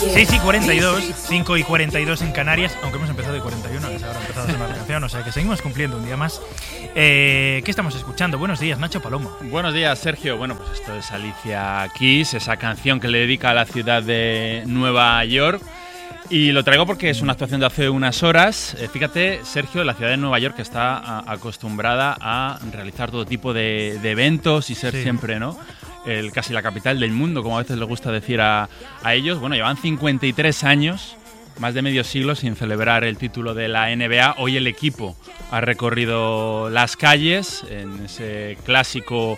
6:42, 5:42 en Canarias, aunque hemos empezado de 41, es ahora empezado a sonar la canción, o sea que seguimos cumpliendo un día más. ¿Qué estamos escuchando? Buenos días, Nacho Palomo. Buenos días, Sergio. Bueno, pues esto es Alicia Keys, esa canción que le dedica a la ciudad de Nueva York. Y lo traigo porque es una actuación de hace unas horas. Fíjate, Sergio, la ciudad de Nueva York está acostumbrada a realizar todo tipo de eventos y ser siempre, ¿no?, casi la capital del mundo, como a veces les gusta decir a ellos. Bueno, llevan 53 años, más de medio siglo, sin celebrar el título de la NBA. Hoy el equipo ha recorrido las calles en ese clásico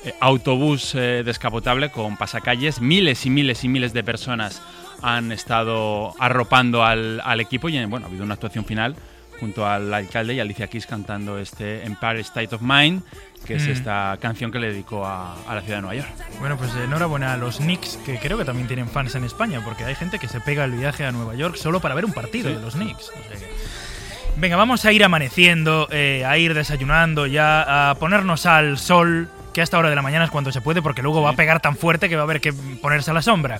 autobús descapotable con pasacalles. Miles y miles y miles de personas han estado arropando al equipo y bueno, ha habido una actuación final junto al alcalde y Alicia Keys cantando este Empire State of Mind, que es esta canción que le dedicó a la ciudad de Nueva York. Bueno, pues enhorabuena a los Knicks, que creo que también tienen fans en España, porque hay gente que se pega el viaje a Nueva York solo para ver un partido de los Knicks. O sea que... Venga, vamos a ir amaneciendo, a ir desayunando ya, a ponernos al sol, que a esta hora de la mañana es cuando se puede, porque luego va a pegar tan fuerte que va a haber que ponerse a la sombra.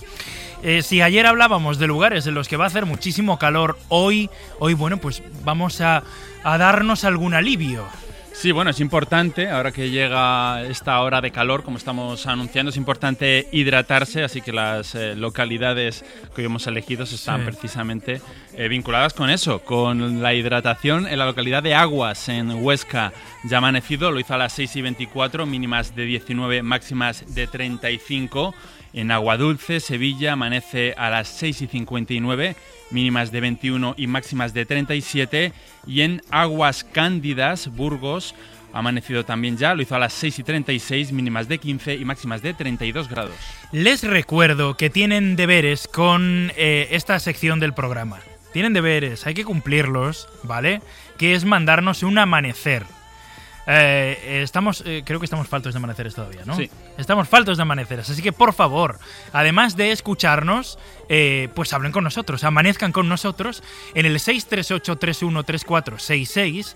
Si ayer hablábamos de lugares en los que va a hacer muchísimo calor, hoy bueno, pues vamos a darnos algún alivio. Sí, bueno, es importante, ahora que llega esta hora de calor, como estamos anunciando, es importante hidratarse, así que las localidades que hoy hemos elegido están precisamente vinculadas con eso, con la hidratación. En la localidad de Aguas, en Huesca, ya ha amanecido, lo hizo a las 6:24, mínimas de 19, máximas de 35. En Aguadulce, Sevilla, amanece a las 6:59, mínimas de 21 y máximas de 37. Y en Aguas Cándidas, Burgos, ha amanecido también ya, lo hizo a las 6:36, mínimas de 15 y máximas de 32 grados. Les recuerdo que tienen deberes con esta sección del programa. Tienen deberes, hay que cumplirlos, ¿vale? Que es mandarnos un amanecer. Creo que estamos faltos de amaneceres todavía, ¿no? Sí. Estamos faltos de amaneceres, así que por favor, además de escucharnos, pues hablen con nosotros, amanezcan con nosotros en el 638-313466,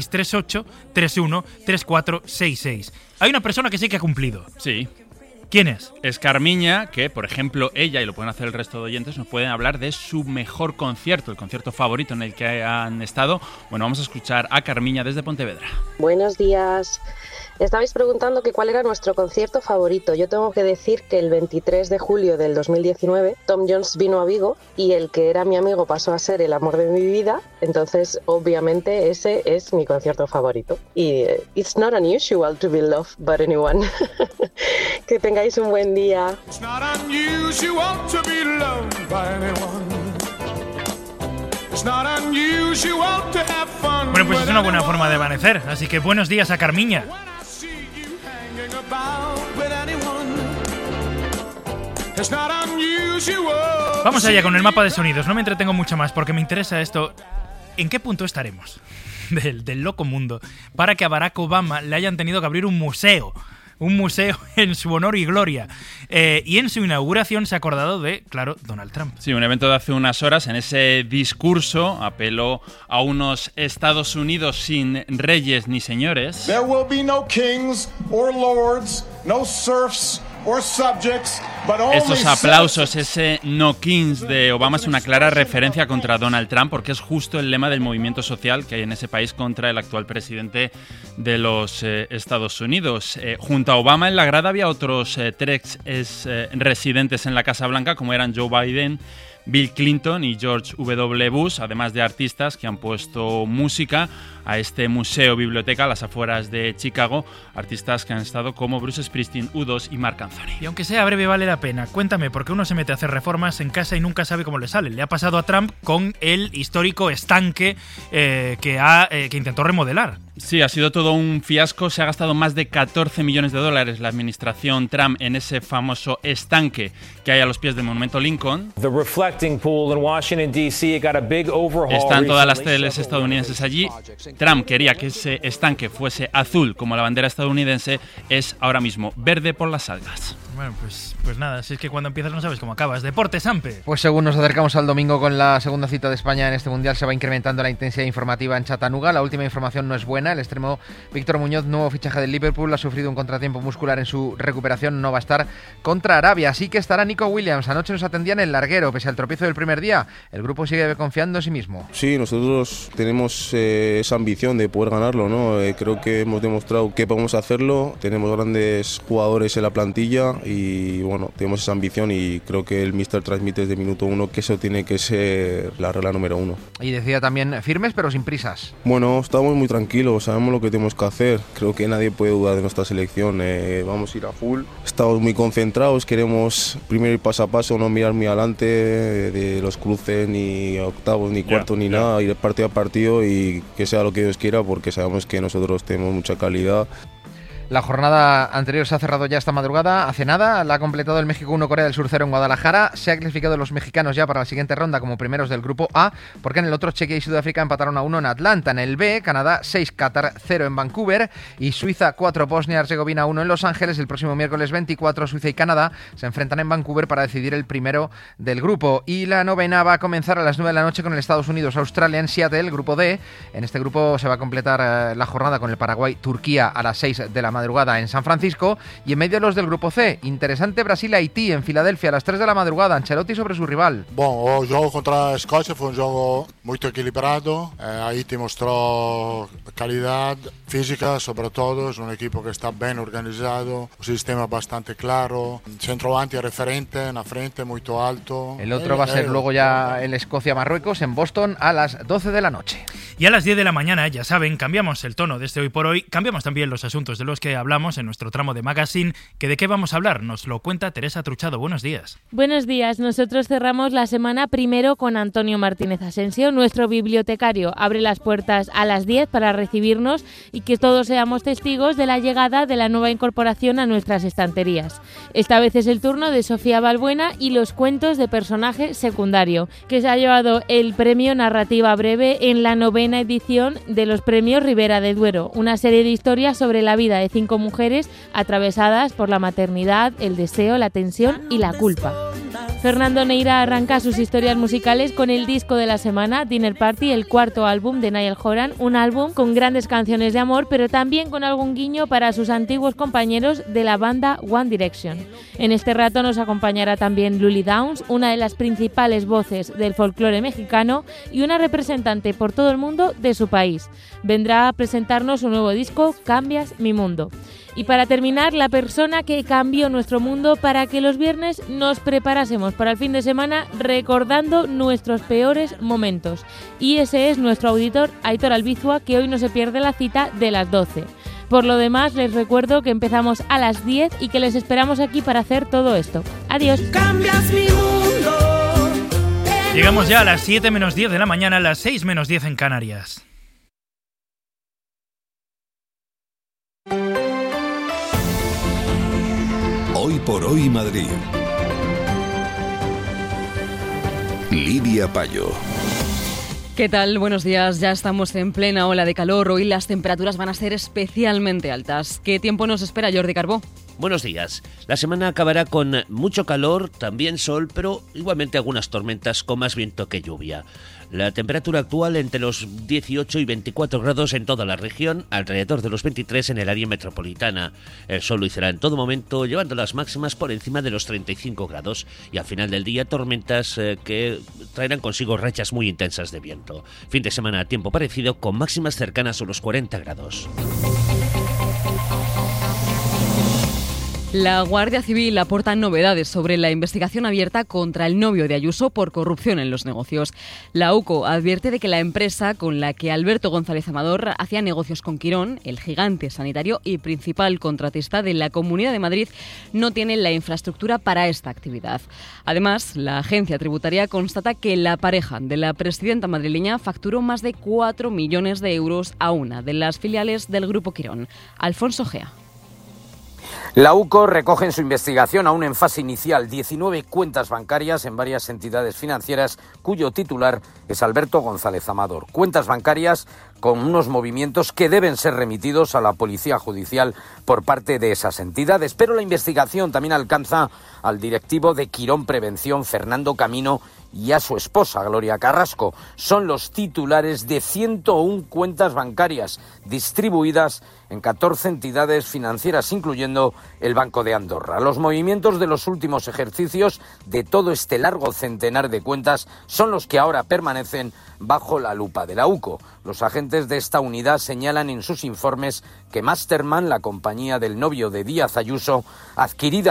638-313466. Hay una persona que sí que ha cumplido. Sí. ¿Quién es? Es Carmiña, que, por ejemplo, ella, y lo pueden hacer el resto de oyentes, nos pueden hablar de su mejor concierto, el concierto favorito en el que han estado. Bueno, vamos a escuchar a Carmiña desde Pontevedra. Buenos días. Estabais preguntando que cuál era nuestro concierto favorito. Yo tengo que decir que el 23 de julio del 2019 Tom Jones vino a Vigo y el que era mi amigo pasó a ser el amor de mi vida. Entonces, obviamente, ese es mi concierto favorito. Y it's not unusual to be loved by anyone. Que tengáis un buen día. It's not unusual to be loved by anyone. It's not unusual to have fun. Bueno, pues es una buena forma de amanecer. Así que buenos días a Carmiña. Vamos allá con el mapa de sonidos. No me entretengo mucho más porque me interesa esto. ¿En qué punto estaremos del loco mundo para que a Barack Obama le hayan tenido que abrir un museo en su honor y gloria? Y en su inauguración se ha acordado de, claro, Donald Trump. Sí, un evento de hace unas horas. En ese discurso apeló a unos Estados Unidos sin reyes ni señores. There will be no kings or lords, no serfs or subjects, but only... Estos aplausos, ese no kings de Obama es una clara referencia contra Donald Trump, porque es justo el lema del movimiento social que hay en ese país contra el actual presidente de los Estados Unidos. Junto a Obama en la grada había otros tres residentes en la Casa Blanca, como eran Joe Biden, Bill Clinton y George W. Bush, además de artistas que han puesto música a este museo biblioteca a las afueras de Chicago, artistas que han estado como Bruce Springsteen, U2 y Marc Anthony. Y aunque sea breve vale la pena, cuéntame, ¿por qué uno se mete a hacer reformas en casa y nunca sabe cómo le sale? Le ha pasado a Trump con el histórico estanque que intentó remodelar. Sí, ha sido todo un fiasco. Se ha gastado más de $14 millones la administración Trump en ese famoso estanque que hay a los pies del monumento Lincoln. The reflecting pool in Washington, D.C. got a big overhaul. Están todas las teles estadounidenses allí. Trump quería que ese estanque fuese azul como la bandera estadounidense, es ahora mismo verde por las algas. Bueno, pues nada, si es que cuando empiezas no sabes cómo acabas. Deportes, Sampe. Pues según nos acercamos al domingo con la segunda cita de España en este Mundial, se va incrementando la intensidad informativa en Chattanooga. La última información no es buena. El extremo Víctor Muñoz, nuevo fichaje del Liverpool, ha sufrido un contratiempo muscular en su recuperación. No va a estar contra Arabia. Así que estará Nico Williams. Anoche nos atendían en el larguero. Pese al tropiezo del primer día, el grupo sigue confiando en sí mismo. Sí, nosotros tenemos esa ambición de poder ganarlo, ¿no? Creo que hemos demostrado que podemos hacerlo. Tenemos grandes jugadores en la plantilla y bueno, tenemos esa ambición y creo que el míster transmite desde minuto uno que eso tiene que ser la regla número uno. Y decía también firmes pero sin prisas. Bueno, estamos muy tranquilos, sabemos lo que tenemos que hacer. Creo que nadie puede dudar de nuestra selección. Vamos a ir a full. Estamos muy concentrados, queremos primero ir paso a paso, no mirar muy adelante de los cruces, ni octavos, ni cuartos, ni nada. Ir partido a partido y que sea lo que Dios quiera, porque sabemos que nosotros tenemos mucha calidad. La jornada anterior se ha cerrado ya esta madrugada, hace nada, la ha completado el México 1, Corea del Sur 0 en Guadalajara. Se ha clasificado los mexicanos ya para la siguiente ronda como primeros del grupo A, porque en el otro Chequia y Sudáfrica empataron a 1 en Atlanta. En el B, Canadá 6, Qatar 0 en Vancouver y Suiza 4, Bosnia-Herzegovina 1 en Los Ángeles. El próximo miércoles 24, Suiza y Canadá se enfrentan en Vancouver para decidir el primero del grupo. Y la novena va a comenzar a las 9 de la noche con el Estados Unidos-Australia en Seattle, el grupo D. En este grupo se va a completar la jornada con el Paraguay-Turquía a las 6 de la madrugada en San Francisco, y en medio los del grupo C, interesante Brasil-Haití en Filadelfia a las 3 de la madrugada. Ancelotti sobre su rival. Bom, o jogo contra a Escócia foi jogo muito equilibrado. Haití mostrou calidad física, sobre todo, es un equipo que está bien organizado, un sistema bastante claro, centroavanti referente, na frente, muy alto. El otro va a ser luego ya el Escocia-Marruecos en Boston a las 12 de la noche. Y a las 10 de la mañana, ya saben, cambiamos el tono de este Hoy por Hoy, cambiamos también los asuntos de los que hablamos en nuestro tramo de Magazine. ¿Que de qué vamos a hablar? Nos lo cuenta Teresa Truchado. Buenos días. Buenos días. Nosotros cerramos la semana primero con Antonio Martínez Asensio, nuestro bibliotecario. Abre las puertas a las 10 para recibirnos y que todos seamos testigos de la llegada de la nueva incorporación a nuestras estanterías. Esta vez es el turno de Sofía Balbuena y los cuentos de personaje secundario, que se ha llevado el premio Narrativa Breve en la 9ª edición de los premios Ribera de Duero, una serie de historias sobre la vida de 5 mujeres atravesadas por la maternidad, el deseo, la tensión y la culpa. Fernando Neira arranca sus historias musicales con el disco de la semana, Dinner Party, el cuarto álbum de Niall Horan, un álbum con grandes canciones de amor, pero también con algún guiño para sus antiguos compañeros de la banda One Direction. En este rato nos acompañará también Lully Downs, una de las principales voces del folclore mexicano y una representante por todo el mundo de su país. Vendrá a presentarnos su nuevo disco, Cambias mi mundo. Y para terminar, la persona que cambió nuestro mundo para que los viernes nos preparásemos para el fin de semana recordando nuestros peores momentos. Y ese es nuestro auditor Aitor Albizua, que hoy no se pierde la cita de las 12. Por lo demás, les recuerdo que empezamos a las 10 y que les esperamos aquí para hacer todo esto. Adiós. Cambias mi mundo. Llegamos ya a las 7 menos 10 de la mañana, a las 6 menos 10 en Canarias. Hoy por hoy Madrid. Lidia Payo. ¿Qué tal? Buenos días. Ya estamos en plena ola de calor. Hoy las temperaturas van a ser especialmente altas. ¿Qué tiempo nos espera, Jordi Carbó? Buenos días. La semana acabará con mucho calor, también sol, pero igualmente algunas tormentas con más viento que lluvia. La temperatura actual entre los 18 y 24 grados en toda la región, alrededor de los 23 en el área metropolitana. El sol lucirá en todo momento, llevando las máximas por encima de los 35 grados. Y al final del día, tormentas que traerán consigo rachas muy intensas de viento. Fin de semana a tiempo parecido, con máximas cercanas a los 40 grados. La Guardia Civil aporta novedades sobre la investigación abierta contra el novio de Ayuso por corrupción en los negocios. La UCO advierte de que la empresa con la que Alberto González Amador hacía negocios con Quirón, el gigante sanitario y principal contratista de la Comunidad de Madrid, no tiene la infraestructura para esta actividad. Además, la agencia tributaria constata que la pareja de la presidenta madrileña facturó más de 4 millones de euros a una de las filiales del Grupo Quirón. Alfonso Gea. La UCO recoge en su investigación, aún en fase inicial, 19 cuentas bancarias en varias entidades financieras cuyo titular es Alberto González Amador. Cuentas bancarias con unos movimientos que deben ser remitidos a la Policía Judicial por parte de esas entidades. Pero la investigación también alcanza al directivo de Quirón Prevención, Fernando Camino, y a su esposa, Gloria Carrasco. Son los titulares de 101 cuentas bancarias distribuidas en 14 entidades financieras, incluyendo el Banco de Andorra. Los movimientos de los últimos ejercicios de todo este largo centenar de cuentas son los que ahora permanecen bajo la lupa de la UCO. Los agentes de esta unidad señalan en sus informes que Masterman, la compañía del novio de Díaz Ayuso, adquirida